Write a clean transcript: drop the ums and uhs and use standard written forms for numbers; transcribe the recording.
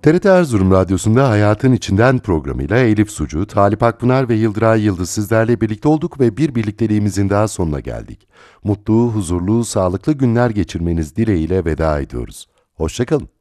TRT Erzurum Radyosu'nda Hayatın İçinden programıyla Elif Sucu, Talip Akpınar ve Yıldıray Yıldız sizlerle birlikte olduk ve bir birlikteliğimizin daha sonuna geldik. Mutlu, huzurlu, sağlıklı günler geçirmeniz dileğiyle veda ediyoruz. Hoşça kalın.